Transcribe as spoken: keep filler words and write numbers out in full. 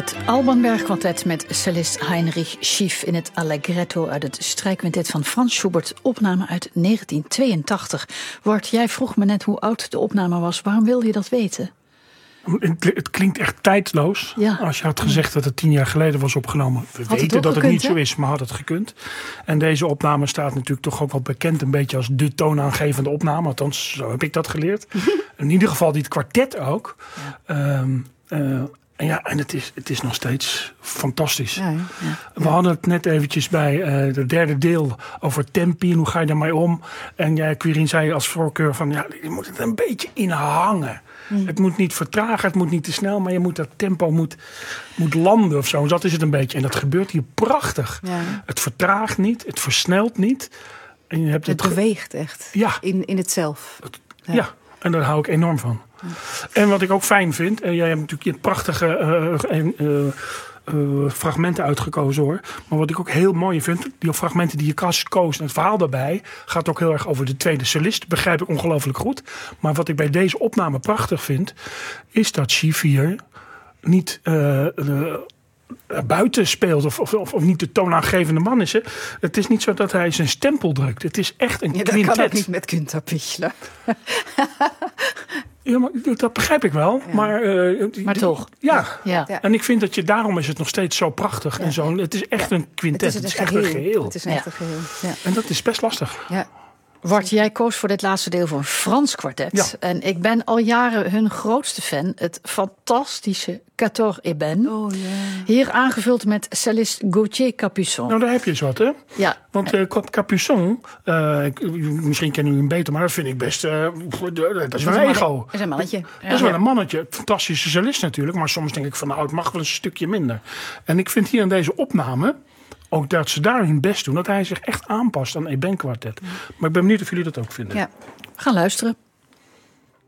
Het Alban Berg Kwartet met cellist Heinrich Schief in het Allegretto uit het strijkquintet van Franz Schubert, opname uit negentien tweeëntachtig. Wart, jij vroeg me net hoe oud de opname was. Waarom wil je dat weten? Het klinkt echt tijdloos. Ja. Als je had gezegd dat het tien jaar geleden was opgenomen. We had weten het dat gekund, het niet hè? Zo is, maar had het gekund. En deze opname staat natuurlijk toch ook wel bekend een beetje als de toonaangevende opname. Althans, zo heb ik dat geleerd. In ieder geval dit kwartet ook. Ja. Um, uh, En ja, en het is, het is nog steeds fantastisch. Ja, ja, ja. We hadden het net eventjes bij uh, het derde deel over tempi en hoe ga je daarmee om. En jij, Quirin, zei als voorkeur van ja, je moet het een beetje inhangen. Mm. Het moet niet vertragen, het moet niet te snel, maar je moet dat tempo moet, moet landen of zo. Dat is het een beetje. En dat gebeurt hier prachtig. Ja. Het vertraagt niet, het versnelt niet. En je hebt het, het beweegt echt ja. in, in het zelf. Het, ja. ja, en daar hou ik enorm van. En wat ik ook fijn vind, en jij hebt natuurlijk je prachtige uh, uh, uh, fragmenten uitgekozen hoor. Maar wat ik ook heel mooi vind, die fragmenten die je koos en het verhaal daarbij, gaat ook heel erg over de tweede cellist. Begrijp ik ongelooflijk goed. Maar wat ik bij deze opname prachtig vind, is dat Schief hier niet Uh, uh, buiten speelt of, of, of niet de toonaangevende man is. Hè. Het is niet zo dat hij zijn stempel drukt. Het is echt een ja, quintet. Dat kan ook niet met Günter Pichler. Ja, maar dat begrijp ik wel. Ja. Maar, uh, maar toch. Ja. Ja. ja. En ik vind dat je daarom is het nog steeds zo prachtig. Ja. En zo, het is echt ja. een quintet. Het is, het is echt een geheel. Het is echt ja. een geheel. Ja. En dat is best lastig. Ja. Wart, jij koos voor dit laatste deel voor een Frans kwartet. Ja. En ik ben al jaren hun grootste fan. Het fantastische Quatuor Ébène. Oh, yeah. Hier aangevuld met cellist Gauthier Capuçon. Nou, daar heb je eens wat, hè? Ja. Want uh, Capuçon, uh, misschien kennen jullie hem beter, maar dat vind ik best, uh, dat is wel een ego. Dat is een mannetje. Ja. Dat is wel een mannetje. Fantastische cellist natuurlijk, maar soms denk ik van nou, het mag wel een stukje minder. En ik vind hier in deze opname ook dat ze daar hun best doen, dat hij zich echt aanpast aan Ébène kwartet. Maar ik ben benieuwd of jullie dat ook vinden. Ja. We gaan luisteren.